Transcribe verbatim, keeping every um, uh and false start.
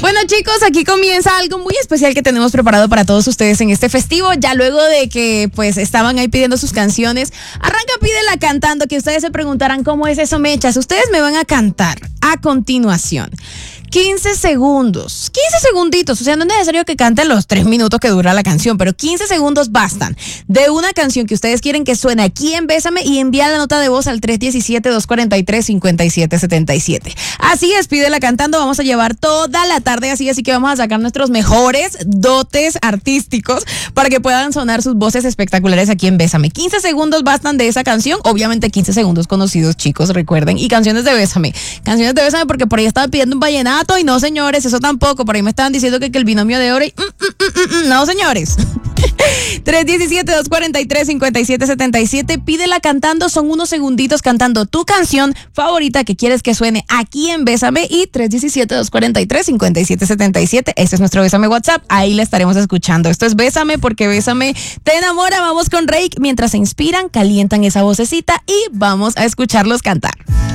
Bueno, chicos, aquí comienza algo muy especial que tenemos preparado para todos ustedes en este festivo. Ya luego de que pues estaban ahí pidiendo sus canciones, arranca Pídela Cantando, que ustedes se preguntarán cómo es eso, mechas. Ustedes me van a cantar a continuación quince segundos, quince segunditos, o sea, no es necesario que canten los tres minutos que dura la canción, pero quince segundos bastan de una canción que ustedes quieren que suene aquí en Bésame y enviar la nota de voz al tres uno siete, dos cuatro tres, cinco siete siete siete. Así es, Pídela Cantando, vamos a llevar toda la tarde así, así que vamos a sacar nuestros mejores dotes artísticos para que puedan sonar sus voces espectaculares aquí en Bésame. quince segundos bastan de esa canción, obviamente quince segundos conocidos, chicos, recuerden, y canciones de Bésame, canciones de Bésame porque por ahí estaban pidiendo un vallenato y no, señores, eso tampoco. Por ahí me estaban diciendo que, que el binomio de oro y... Mm, mm, mm, mm, no, señores. tres uno siete, dos cuatro tres, cinco siete siete siete. Pídela Cantando. Son unos segunditos cantando tu canción favorita que quieres que suene aquí en Bésame. Y tres uno siete, dos cuatro tres, cinco siete siete siete. Este es nuestro Bésame WhatsApp. Ahí la estaremos escuchando. Esto es Bésame porque Bésame te enamora. Vamos con Rake. Mientras se inspiran, calientan esa vocecita y vamos a escucharlos cantar.